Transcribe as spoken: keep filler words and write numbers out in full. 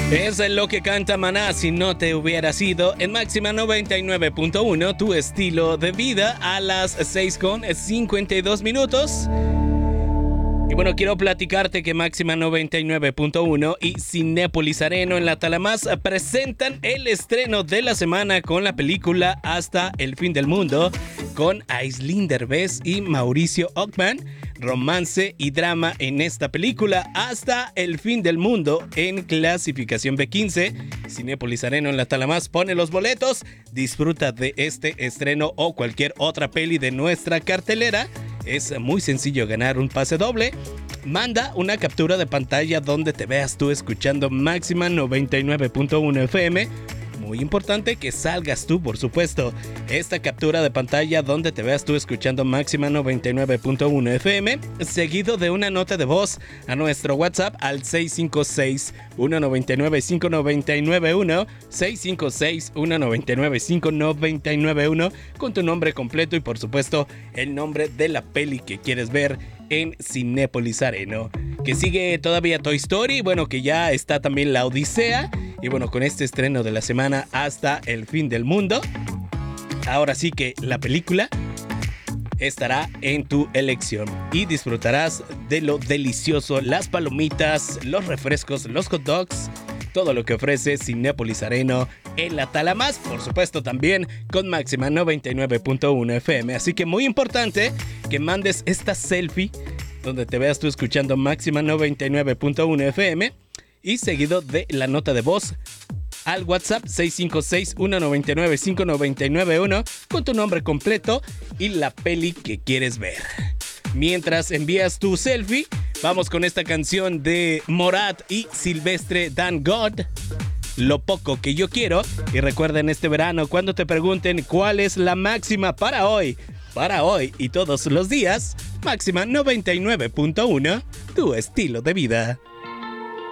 Es lo que canta Maná, Si no te hubiera sido, en Máxima noventa y nueve punto uno, tu estilo de vida, a las seis con cincuenta y dos minutos. Y bueno, quiero platicarte que Máxima noventa y nueve punto uno y Cinépolis Areno en La Talamás presentan el estreno de la semana con la película Hasta el fin del mundo, con Aislinn Derbez y Mauricio Ockman. Romance y drama en esta película, Hasta el fin del mundo, en clasificación B quince. Cinépolis Areno en La Talamás pone los boletos. Disfruta de este estreno o cualquier otra peli de nuestra cartelera. Es muy sencillo ganar un pase doble. Manda una captura de pantalla donde te veas tú escuchando Máxima noventa y nueve punto uno F M. Muy importante que salgas tú, por supuesto. Esta captura de pantalla donde te veas tú escuchando Máxima noventa y nueve punto uno F M, seguido de una nota de voz a nuestro WhatsApp al seis cinco seis, uno nueve nueve, cinco nueve nueve uno, seis cinco seis, uno nueve nueve, cinco nueve nueve uno, con tu nombre completo y por supuesto el nombre de la peli que quieres ver en Cinépolis Areno. Que sigue todavía Toy Story, bueno, que ya está también La Odisea. Y bueno, con este estreno de la semana, Hasta el fin del mundo, ahora sí que la película estará en tu elección y disfrutarás de lo delicioso, las palomitas, los refrescos, los hot dogs, todo lo que ofrece Cinépolis Areno en La Talamás, por supuesto también con Máxima noventa y nueve punto uno F M. Así que muy importante que mandes esta selfie donde te veas tú escuchando Máxima noventa y nueve punto uno F M y seguido de la nota de voz al WhatsApp seis cinco seis, uno nueve nueve, cinco nueve nueve uno con tu nombre completo y la peli que quieres ver. Mientras envías tu selfie, vamos con esta canción de Morat y Silvestre Dangond, Lo poco que yo quiero. Y recuerden, este verano, cuando te pregunten cuál es la máxima para hoy, para hoy y todos los días, Máxima noventa y nueve punto uno, tu estilo de vida.